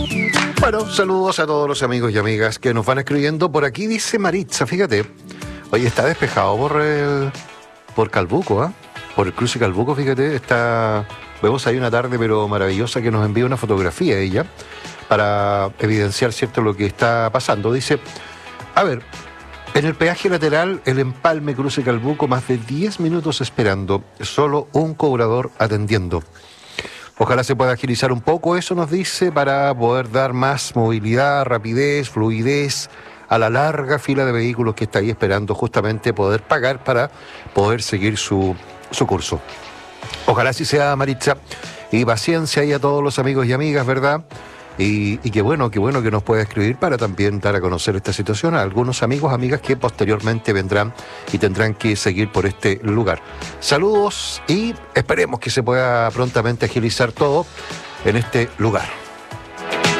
Bueno, saludos a todos los amigos y amigas que nos van escribiendo. Por aquí dice Maritza, fíjate. Oye, está despejado por Calbuco, ¿ah? Por el cruce Calbuco, fíjate, vemos ahí una tarde pero maravillosa que nos envía una fotografía ella para evidenciar, ¿cierto?, lo que está pasando. Dice, a ver, en el peaje lateral, el empalme cruce Calbuco, más de 10 minutos esperando, solo un cobrador atendiendo. Ojalá se pueda agilizar un poco eso, nos dice, para poder dar más movilidad, rapidez, fluidez a la larga fila de vehículos que está ahí esperando justamente poder pagar para poder seguir su curso. Ojalá así sea, Maritza, y paciencia ahí a todos los amigos y amigas, ¿verdad? Y qué bueno que nos pueda escribir para también dar a conocer esta situación a algunos amigos, amigas que posteriormente vendrán y tendrán que seguir por este lugar. Saludos y esperemos que se pueda prontamente agilizar todo en este lugar.